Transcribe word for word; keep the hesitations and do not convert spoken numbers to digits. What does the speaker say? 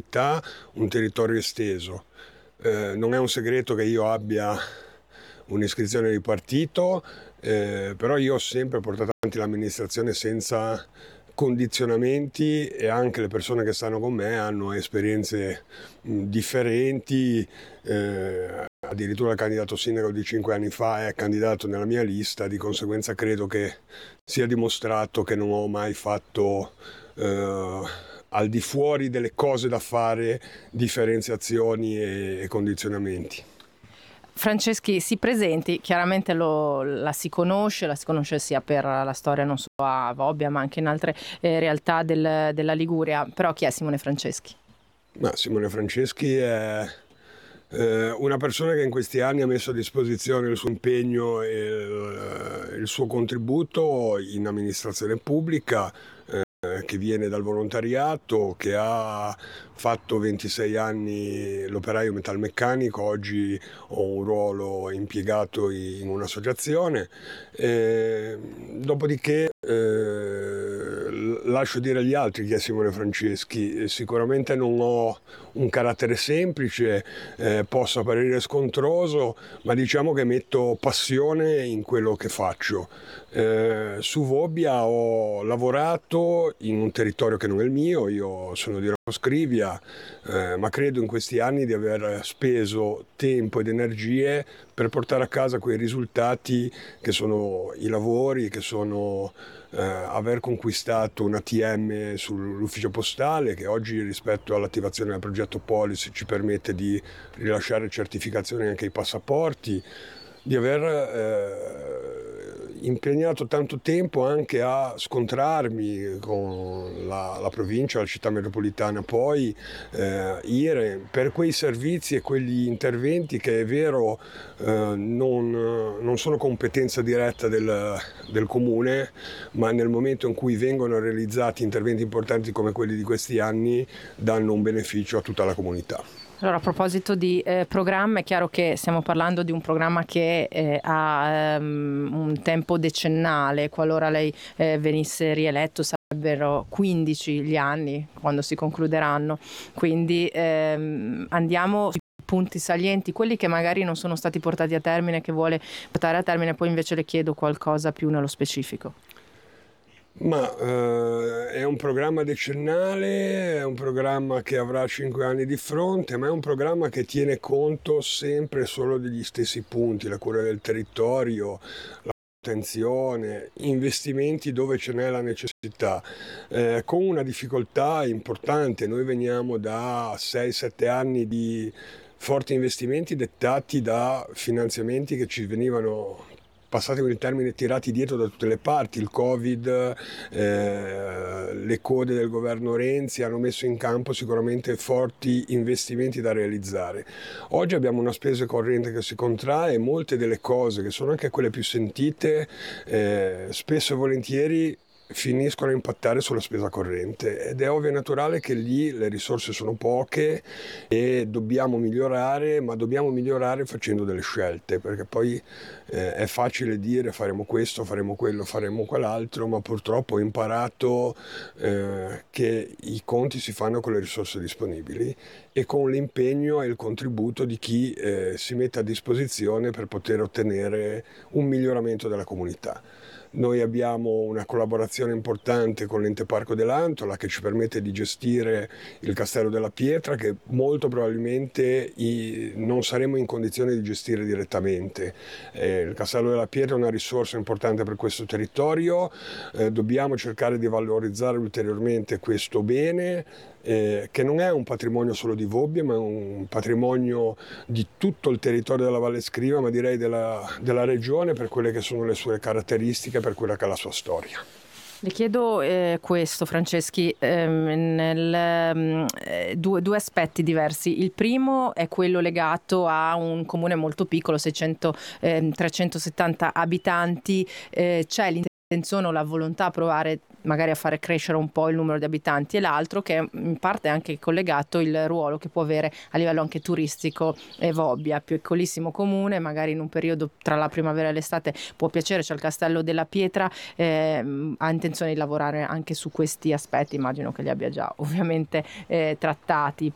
città, un territorio esteso. Eh, non è un segreto che io abbia un'iscrizione di partito, eh, però io ho sempre portato avanti l'amministrazione senza condizionamenti e anche le persone che stanno con me hanno esperienze mh, differenti. Eh, addirittura il candidato sindaco di cinque anni fa è candidato nella mia lista, di conseguenza credo che sia dimostrato che non ho mai fatto eh, al di fuori delle cose da fare differenziazioni e, e condizionamenti. Franceschi, si presenti, chiaramente lo, la si conosce, la si conosce sia per la storia non solo a Vobbia ma anche in altre eh, realtà del, della Liguria, però chi è Simone Franceschi? Ma Simone Franceschi è eh, una persona che in questi anni ha messo a disposizione il suo impegno e il, il suo contributo in amministrazione pubblica, che viene dal volontariato, che ha fatto ventisei anni l'operaio metalmeccanico, oggi ho un ruolo impiegato in un'associazione. E, dopodiché eh, lascio dire agli altri chi è Simone Franceschi. Sicuramente non ho un carattere semplice, eh, posso apparire scontroso, ma diciamo che metto passione in quello che faccio. Eh, su Vobbia ho lavorato in un territorio che non è il mio, io sono di Roma Scrivia, eh, ma credo in questi anni di aver speso tempo ed energie per portare a casa quei risultati che sono i lavori, che sono eh, aver conquistato un A T M sull'ufficio postale, che oggi rispetto all'attivazione del progetto Polis ci permette di rilasciare certificazioni anche ai passaporti, di aver eh, impegnato tanto tempo anche a scontrarmi con la, la provincia, la città metropolitana, poi eh, I R E, per quei servizi e quegli interventi che è vero eh, non, non sono competenza diretta del, del comune, ma nel momento in cui vengono realizzati interventi importanti come quelli di questi anni danno un beneficio a tutta la comunità. Allora, a proposito di eh, programma, è chiaro che stiamo parlando di un programma che eh, ha um, un tempo decennale. Qualora lei eh, venisse rieletto sarebbero quindici gli anni quando si concluderanno, quindi ehm, andiamo sui punti salienti, quelli che magari non sono stati portati a termine, che vuole portare a termine, poi invece le chiedo qualcosa più nello specifico. Ma eh, è un programma decennale, è un programma che avrà cinque anni di fronte, ma è un programma che tiene conto sempre solo degli stessi punti: la cura del territorio, la manutenzione, investimenti dove ce n'è la necessità, eh, con una difficoltà importante. Noi veniamo da sei sette anni di forti investimenti dettati da finanziamenti che ci venivano, passati con il termine, tirati dietro da tutte le parti. Il Covid, eh, le code del governo Renzi hanno messo in campo sicuramente forti investimenti da realizzare. Oggi abbiamo una spesa corrente che si contrae e molte delle cose che sono anche quelle più sentite eh, spesso e volentieri finiscono a impattare sulla spesa corrente, ed è ovvio e naturale che lì le risorse sono poche e dobbiamo migliorare, ma dobbiamo migliorare facendo delle scelte, perché poi eh, è facile dire faremo questo, faremo quello, faremo quell'altro, ma purtroppo ho imparato eh, che i conti si fanno con le risorse disponibili e con l'impegno e il contributo di chi eh, si mette a disposizione per poter ottenere un miglioramento della comunità. Noi abbiamo una collaborazione importante con l'Ente Parco dell'Antola, che ci permette di gestire il Castello della Pietra, che molto probabilmente i, non saremo in condizione di gestire direttamente. Eh, il Castello della Pietra è una risorsa importante per questo territorio, eh, dobbiamo cercare di valorizzare ulteriormente questo bene, eh, che non è un patrimonio solo di Vobbia, ma è un patrimonio di tutto il territorio della Valle Scriva, ma direi della, della regione, per quelle che sono le sue caratteristiche, per quella che è la sua storia. Le chiedo eh, questo, Franceschi, ehm, nel, eh, due, due aspetti diversi. Il primo è quello legato a un comune molto piccolo, seicento, eh, trecentosettanta abitanti. Eh, c'è l'intenzione o la volontà a provare magari a fare crescere un po' il numero di abitanti, e l'altro che è in parte anche collegato il ruolo che può avere a livello anche turistico e Vobbia, piccolissimo comune, magari in un periodo tra la primavera e l'estate può piacere, c'è il Castello della Pietra, eh, ha intenzione di lavorare anche su questi aspetti, immagino che li abbia già ovviamente eh, trattati.